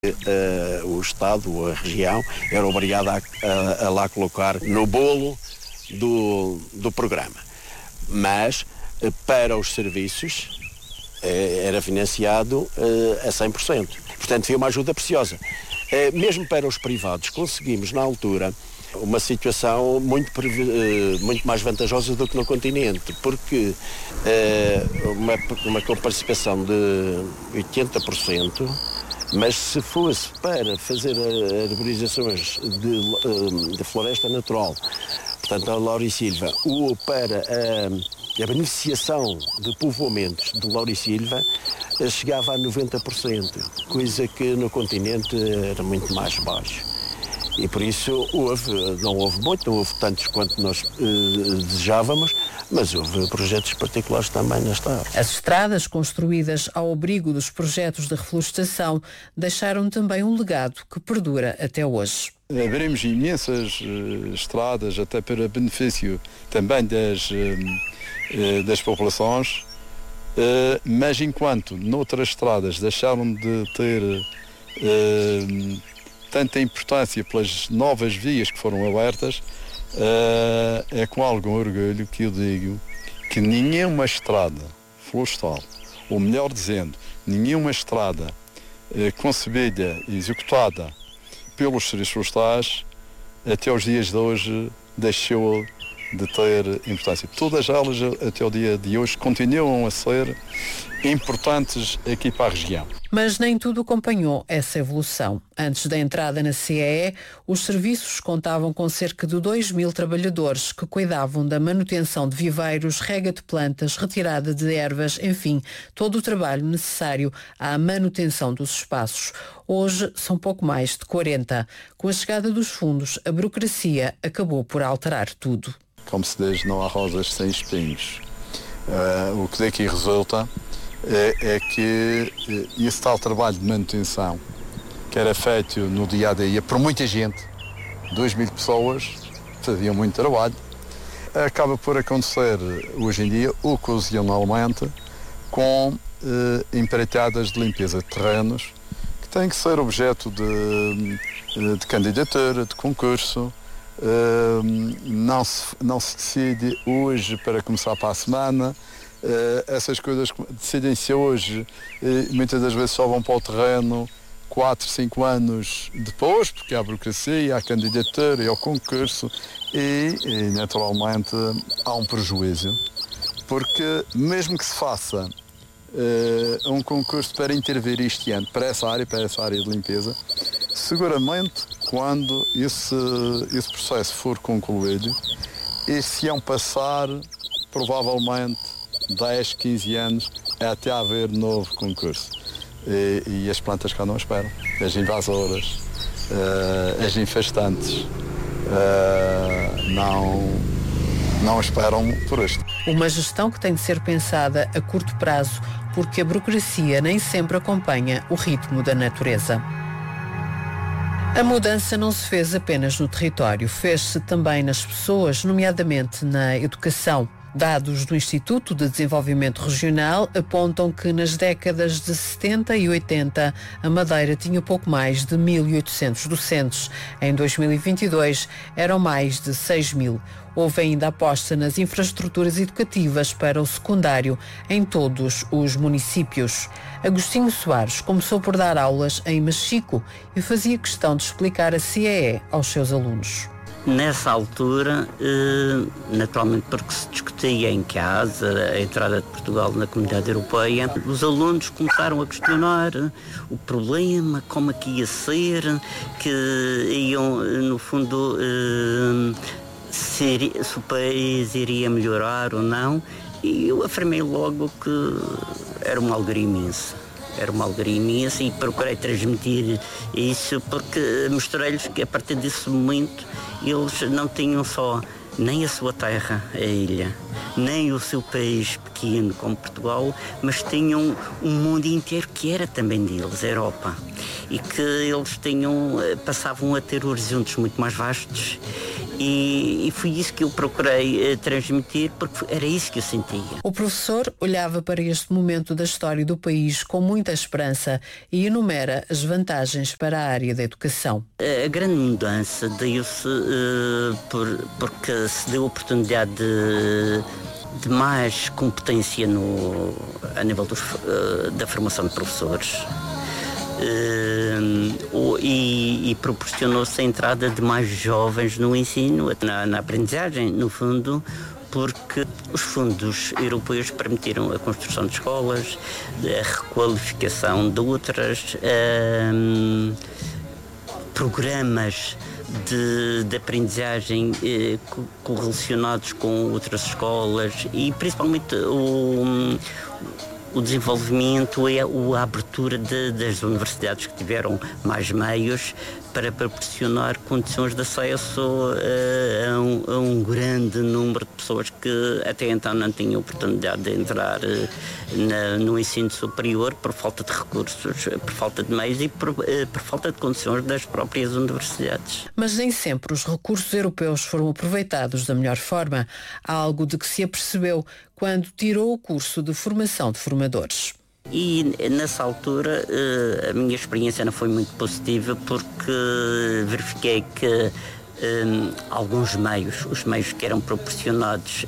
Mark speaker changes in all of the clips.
Speaker 1: O Estado ou a região era obrigado a lá colocar no bolo do programa. Mas para os serviços era financiado a 100%. Portanto, foi uma ajuda preciosa. Mesmo para os privados, conseguimos na altura uma situação muito mais vantajosa do que no continente, porque uma participação de 80%, mas se fosse para fazer arborizações de floresta natural, portanto a laurisilva, ou para a beneficiação de povoamentos de laurisilva, chegava a 90%, coisa que no continente era muito mais baixo. E por isso não houve tantos quanto nós desejávamos, mas houve projetos particulares também nesta área.
Speaker 2: As estradas construídas ao abrigo dos projetos de reflorestação deixaram também um legado que perdura até hoje.
Speaker 3: Abrimos imensas estradas até para benefício também das populações, mas enquanto noutras estradas deixaram de ter tanta importância pelas novas vias que foram abertas, é com algum orgulho que eu digo que nenhuma estrada florestal, ou melhor dizendo, nenhuma estrada concebida e executada pelos serviços florestais até os dias de hoje deixou de ter importância. Todas elas até o dia de hoje continuam a ser importantes aqui para a região.
Speaker 2: Mas nem tudo acompanhou essa evolução. Antes da entrada na CEE, os serviços contavam com cerca de 2.000 trabalhadores que cuidavam da manutenção de viveiros, rega de plantas, retirada de ervas, enfim, todo o trabalho necessário à manutenção dos espaços. Hoje são pouco mais de 40. Com a chegada dos fundos, a burocracia acabou por alterar tudo.
Speaker 3: Como se diz, não há rosas sem espinhos. O que daqui resulta é que esse tal trabalho de manutenção, que era feito no dia a dia por muita gente, 2.000 pessoas, faziam muito trabalho, acaba por acontecer hoje em dia, ocasionalmente, com empreitadas de limpeza de terrenos, que têm que ser objeto de candidatura, de concurso. Não se decide hoje para começar para a semana. Essas coisas decidem-se hoje, muitas das vezes só vão para o terreno 4, 5 anos depois, porque há a burocracia, há a candidatura e ao concurso, e naturalmente há um prejuízo, porque mesmo que se faça um concurso para intervir este ano para essa área de limpeza, seguramente quando esse processo for concluído, esse iam passar provavelmente 10, 15 anos até haver novo concurso. E as plantas cá não esperam. As invasoras, as infestantes, não esperam por isto.
Speaker 2: Uma gestão que tem de ser pensada a curto prazo, porque a burocracia nem sempre acompanha o ritmo da natureza. A mudança não se fez apenas no território, fez-se também nas pessoas, nomeadamente na educação. Dados do Instituto de Desenvolvimento Regional apontam que nas décadas de 70 e 80 a Madeira tinha pouco mais de 1.800 docentes. Em 2022 eram mais de 6.000. Houve ainda aposta nas infraestruturas educativas para o secundário em todos os municípios. Agostinho Soares começou por dar aulas em Machico e fazia questão de explicar a CEE aos seus alunos.
Speaker 4: Nessa altura, naturalmente porque se discutia em casa a entrada de Portugal na Comunidade Europeia, os alunos começaram a questionar o problema, como é que ia ser, que iam, no fundo, se o país iria melhorar ou não, e eu afirmei logo que era uma alegria imensa. Era uma alegria imensa e procurei transmitir isso porque mostrei-lhes que a partir desse momento eles não tinham só nem a sua terra, a ilha, nem o seu país pequeno como Portugal, mas tinham um mundo inteiro que era também deles, a Europa. E que eles passavam a ter horizontes muito mais vastos E foi isso que eu procurei transmitir, porque era isso que eu sentia.
Speaker 2: O professor olhava para este momento da história do país com muita esperança e enumera as vantagens para a área da educação.
Speaker 4: A grande mudança deu-se porque se deu a oportunidade de mais competência a nível da formação de professores. E proporcionou-se a entrada de mais jovens no ensino, na aprendizagem, no fundo, porque os fundos europeus permitiram a construção de escolas, a requalificação de outras, programas de aprendizagem correlacionados com outras escolas e principalmente o desenvolvimento e a abertura das universidades que tiveram mais meios para proporcionar condições de acesso a um grande número de pessoas que até então não tinham oportunidade de entrar no ensino superior por falta de recursos, por falta de meios e por falta de condições das próprias universidades.
Speaker 2: Mas nem sempre os recursos europeus foram aproveitados da melhor forma, algo de que se apercebeu quando tirou o curso de formação de formadores.
Speaker 4: E nessa altura a minha experiência não foi muito positiva porque verifiquei que alguns meios, os meios que eram proporcionados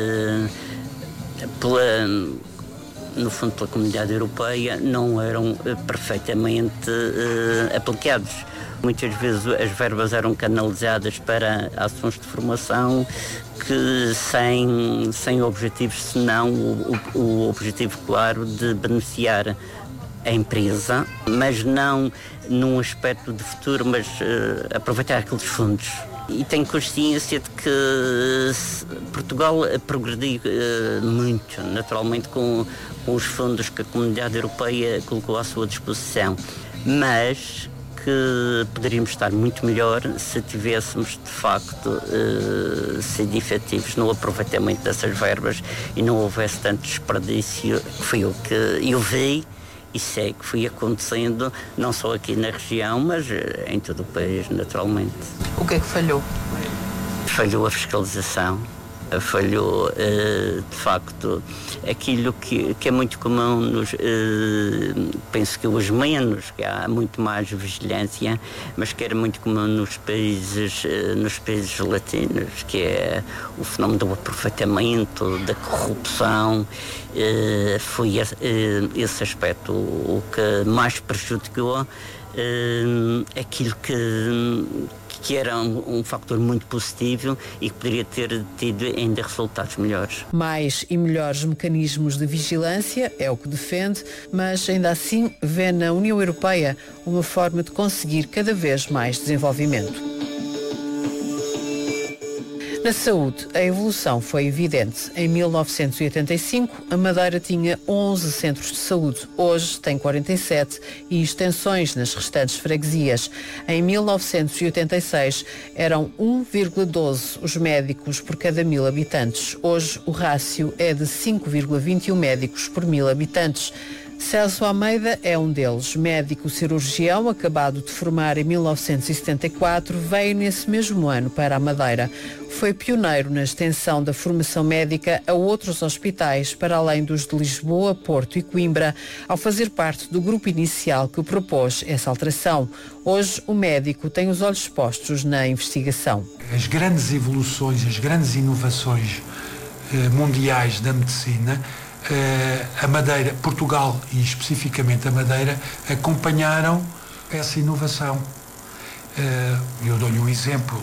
Speaker 4: no fundo pela comunidade europeia, não eram perfeitamente aplicados. Muitas vezes as verbas eram canalizadas para ações de formação que sem objetivos, senão o objetivo claro de beneficiar a empresa, mas não num aspecto de futuro, mas aproveitar aqueles fundos. E tenho consciência de que Portugal progrediu muito, naturalmente, com os fundos que a comunidade europeia colocou à sua disposição, mas que poderíamos estar muito melhor se tivéssemos de facto sido efetivos no aproveitamento dessas verbas e não houvesse tanto desperdício. Foi o que eu vi e sei que foi acontecendo não só aqui na região, mas em todo o país, naturalmente.
Speaker 2: O que é que falhou?
Speaker 4: Falhou a fiscalização. Falhou, de facto, aquilo que é muito comum, penso que hoje menos, que há muito mais vigilância, mas que era muito comum nos países latinos, que é o fenómeno do aproveitamento, da corrupção. Foi esse aspecto o que mais prejudicou aquilo que era um fator muito positivo e que poderia ter tido ainda resultados melhores.
Speaker 2: Mais e melhores mecanismos de vigilância é o que defende, mas ainda assim vê na União Europeia uma forma de conseguir cada vez mais desenvolvimento. Na saúde, a evolução foi evidente. Em 1985, a Madeira tinha 11 centros de saúde. Hoje tem 47 e extensões nas restantes freguesias. Em 1986, eram 1,12 os médicos por cada 1000 habitantes. Hoje, o rácio é de 5,21 médicos por 1000 habitantes. Celso Almeida é um deles, médico cirurgião, acabado de formar em 1974, veio nesse mesmo ano para a Madeira. Foi pioneiro na extensão da formação médica a outros hospitais, para além dos de Lisboa, Porto e Coimbra, ao fazer parte do grupo inicial que propôs essa alteração. Hoje, o médico tem os olhos postos na investigação.
Speaker 5: As grandes evoluções, as grandes inovações mundiais da medicina, a Madeira, Portugal e especificamente a Madeira, acompanharam essa inovação. Eu dou-lhe um exemplo,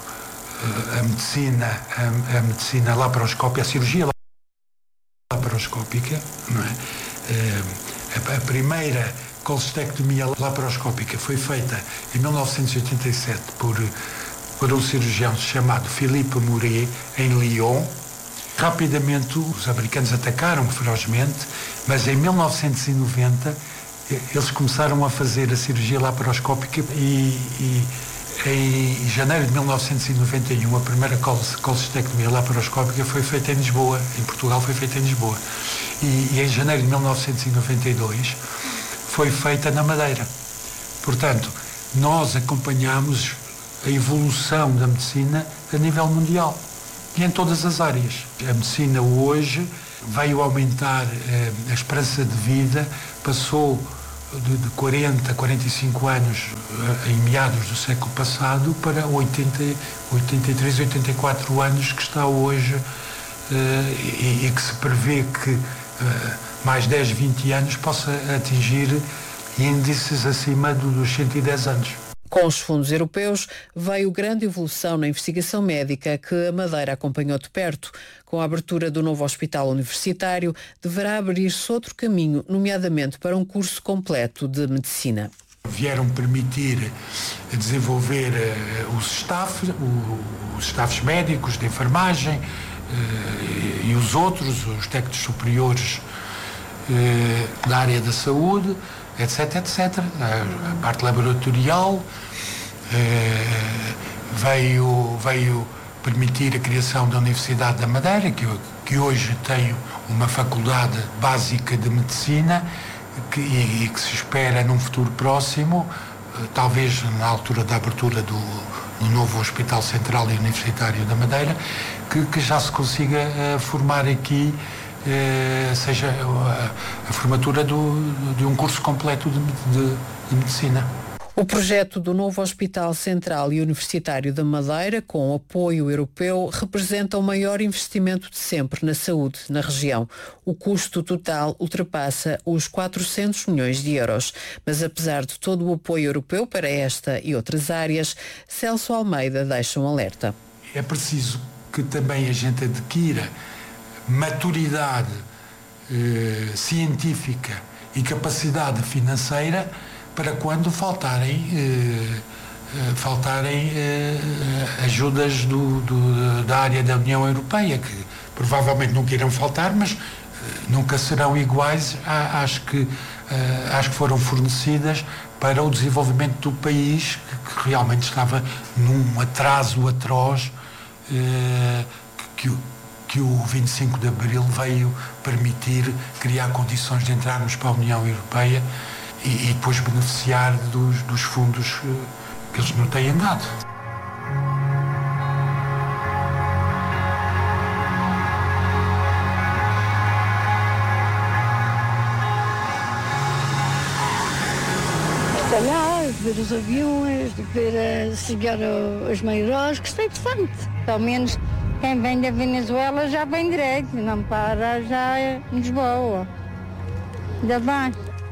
Speaker 5: a medicina laparoscópica, a cirurgia laparoscópica, não é? A primeira colestectomia laparoscópica foi feita em 1987 por um cirurgião chamado Philippe Mouret, em Lyon. Rapidamente os americanos atacaram ferozmente, mas em 1990 eles começaram a fazer a cirurgia laparoscópica e em janeiro de 1991 a primeira colestectomia laparoscópica foi feita em Lisboa, em Portugal foi feita em Lisboa. E em janeiro de 1992 foi feita na Madeira. Portanto, nós acompanhamos a evolução da medicina a nível mundial e em todas as áreas. A medicina hoje veio aumentar a esperança de vida, passou de 40 a 45 anos em meados do século passado para 83, 84 anos que está hoje e que se prevê que mais 10, 20 anos possa atingir índices acima dos 110 anos.
Speaker 2: Com os fundos europeus veio grande evolução na investigação médica que a Madeira acompanhou de perto. Com a abertura do novo hospital universitário, deverá abrir-se outro caminho, nomeadamente para um curso completo de medicina.
Speaker 5: Vieram permitir desenvolver os staffs médicos de enfermagem e os outros, os técnicos superiores da área da saúde, etc, etc. A parte laboratorial veio permitir a criação da Universidade da Madeira, que hoje tem uma faculdade básica de medicina e que se espera num futuro próximo, talvez na altura da abertura do novo Hospital Central e Universitário da Madeira, que já se consiga formar aqui seja a formatura de um curso completo de medicina.
Speaker 2: O projeto do novo Hospital Central e Universitário da Madeira, com apoio europeu, representa o maior investimento de sempre na saúde na região. O custo total ultrapassa os 400 milhões de euros. Mas apesar de todo o apoio europeu para esta e outras áreas, Celso Almeida deixa um alerta.
Speaker 5: É preciso que também a gente adquira maturidade científica e capacidade financeira para quando faltarem ajudas da área da União Europeia, que provavelmente nunca irão faltar, mas nunca serão iguais às que foram fornecidas para o desenvolvimento do país, que realmente estava num atraso atroz que o 25 de Abril veio permitir criar condições de entrarmos para a União Europeia e depois beneficiar dos fundos que eles nos têm dado.
Speaker 6: De ver os aviões, de ver chegar os maiores, gostei bastante. Pelo menos quem vem da Venezuela já vem direito, não para já em Lisboa. Ainda bem.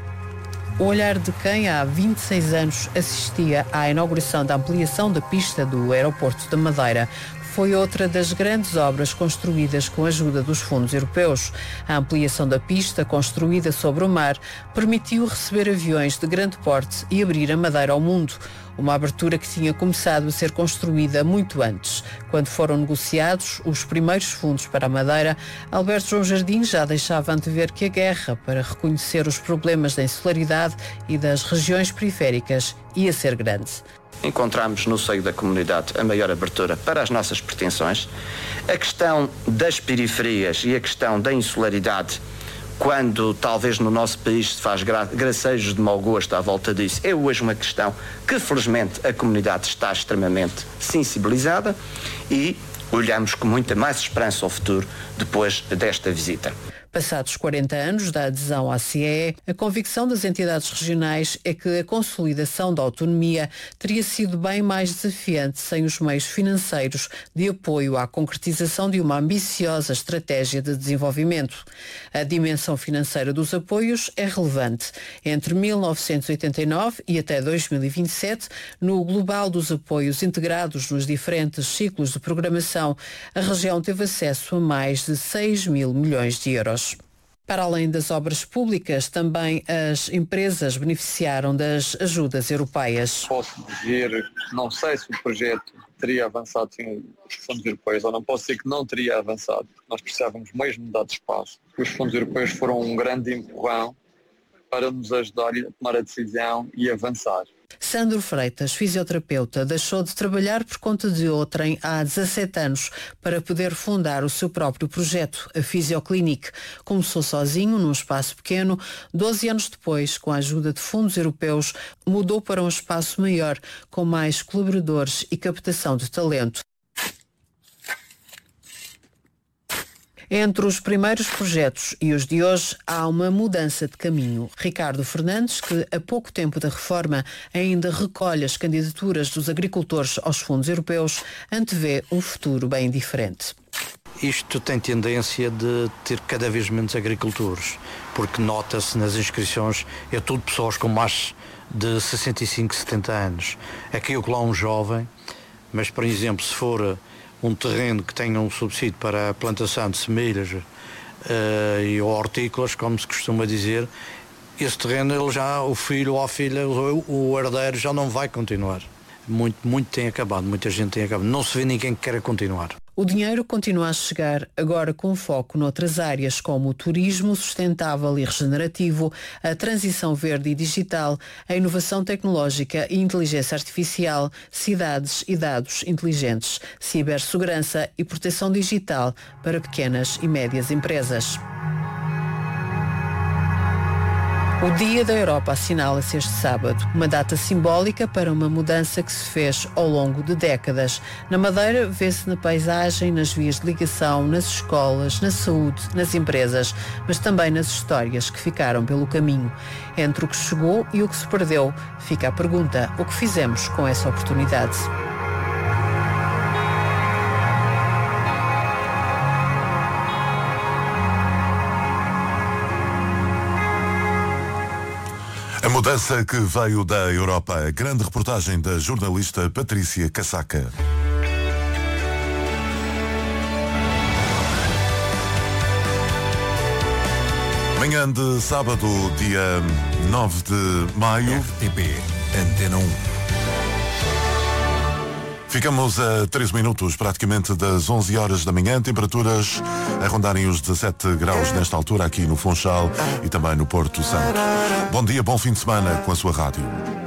Speaker 2: O olhar de quem há 26 anos assistia à inauguração da ampliação da pista do aeroporto de Madeira foi outra das grandes obras construídas com a ajuda dos fundos europeus. A ampliação da pista, construída sobre o mar, permitiu receber aviões de grande porte e abrir a Madeira ao mundo. Uma abertura que tinha começado a ser construída muito antes. Quando foram negociados os primeiros fundos para a Madeira, Alberto João Jardim já deixava antever que a guerra para reconhecer os problemas da insularidade e das regiões periféricas ia ser grande.
Speaker 7: Encontramos no seio da comunidade a maior abertura para as nossas pretensões. A questão das periferias e a questão da insularidade, quando talvez no nosso país se faz gracejos de mau gosto à volta disso, é hoje uma questão que felizmente a comunidade está extremamente sensibilizada e olhamos com muita mais esperança ao futuro depois desta visita.
Speaker 2: Passados 40 anos da adesão à CIE, a convicção das entidades regionais é que a consolidação da autonomia teria sido bem mais desafiante sem os meios financeiros de apoio à concretização de uma ambiciosa estratégia de desenvolvimento. A dimensão financeira dos apoios é relevante. Entre 1989 e até 2027, no global dos apoios integrados nos diferentes ciclos de programação, a região teve acesso a mais de 6 mil milhões de euros. Para além das obras públicas, também as empresas beneficiaram das ajudas europeias.
Speaker 8: Posso dizer que não sei se o projeto teria avançado sem os fundos europeus, ou não posso dizer que não teria avançado, porque nós precisávamos mesmo dar espaço. Os fundos europeus foram um grande empurrão para nos ajudar a tomar a decisão e avançar.
Speaker 2: Sandro Freitas, fisioterapeuta, deixou de trabalhar por conta de outrem há 17 anos para poder fundar o seu próprio projeto, a Fisioclinic. Começou sozinho, num espaço pequeno. 12 anos depois, com a ajuda de fundos europeus, mudou para um espaço maior, com mais colaboradores e captação de talento. Entre os primeiros projetos e os de hoje há uma mudança de caminho. Ricardo Fernandes, que a pouco tempo da reforma ainda recolhe as candidaturas dos agricultores aos fundos europeus, antevê um futuro bem diferente.
Speaker 9: Isto tem tendência de ter cada vez menos agricultores, porque nota-se nas inscrições, é tudo pessoas com mais de 65, 70 anos. Aqui eu lá um jovem, mas por exemplo, se for um terreno que tenha um subsídio para a plantação de semilhas e hortícolas, como se costuma dizer, esse terreno ele já, o filho ou a filha, o herdeiro já não vai continuar. Muito tem acabado, muita gente tem acabado. Não se vê ninguém que queira continuar.
Speaker 2: O dinheiro continua a chegar, agora com foco noutras áreas como o turismo sustentável e regenerativo, a transição verde e digital, a inovação tecnológica e inteligência artificial, cidades e dados inteligentes, cibersegurança e proteção digital para pequenas e médias empresas. O Dia da Europa assinala-se este sábado, uma data simbólica para uma mudança que se fez ao longo de décadas. Na Madeira vê-se na paisagem, nas vias de ligação, nas escolas, na saúde, nas empresas, mas também nas histórias que ficaram pelo caminho. Entre o que chegou e o que se perdeu, fica a pergunta: o que fizemos com essa oportunidade?
Speaker 10: A mudança que veio da Europa. A grande reportagem da jornalista Patrícia Casaca. Manhã de sábado, dia 9 de maio.
Speaker 11: RTP, Antena 1.
Speaker 10: Ficamos a 13 minutos praticamente das 11 horas da manhã, temperaturas a rondarem os 17 graus nesta altura aqui no Funchal e também no Porto Santo. Bom dia, bom fim de semana com a sua rádio.